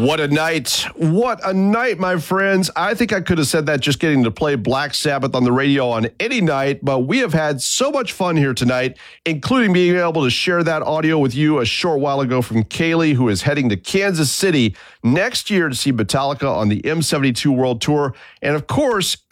What a night. What a night, my friends. I think I could have said that just getting to play Black Sabbath on the radio on any night, but we have had so much fun here tonight, including being able to share that audio with you a short while ago from Kaylee, who is heading to Kansas City next year to see Metallica on the M72 World Tour. And of course,